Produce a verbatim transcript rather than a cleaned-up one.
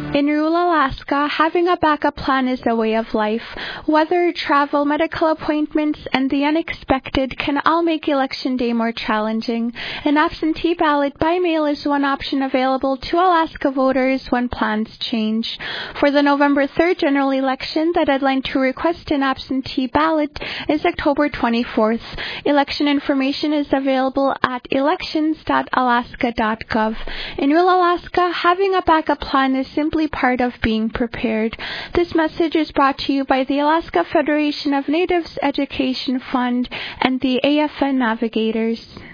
In rural Alaska, having a backup plan is a way of life. Weather, travel, medical appointments, and the unexpected can all make Election Day more challenging. An absentee ballot by mail is one option available to Alaska voters when plans change. For the November third general election, the deadline to request an absentee ballot is October twenty-fourth. Election information is available at elections dot alaska dot gov. In rural Alaska, having a backup plan is simply part of being prepared. This message is brought to you by the Alaska Federation of Natives Education Fund and the A F N Navigators.